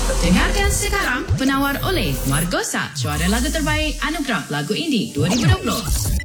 Dengarkan sekarang penawar oleh Margosa, juara lagu terbaik Anugerah Lagu Indie 2020.